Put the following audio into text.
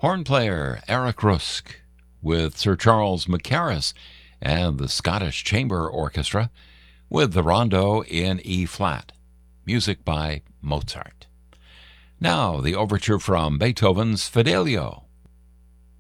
Horn player Eric Rusk with Sir Charles Mackerras and the Scottish Chamber Orchestra with the Rondo in E-flat. Music by Mozart. Now, the overture from Beethoven's Fidelio.